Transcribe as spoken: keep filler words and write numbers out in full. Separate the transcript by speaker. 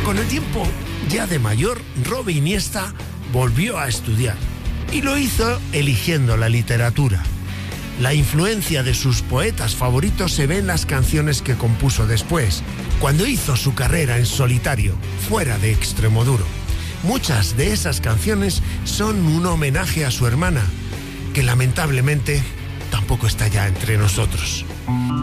Speaker 1: Con el tiempo, ya de mayor, Robe Iniesta volvió a estudiar y lo hizo eligiendo la literatura. La influencia de sus poetas favoritos se ve en las canciones que compuso después, cuando hizo su carrera en solitario, fuera de Extremoduro. Muchas de esas canciones son un homenaje a su hermana, que lamentablemente tampoco está ya entre nosotros.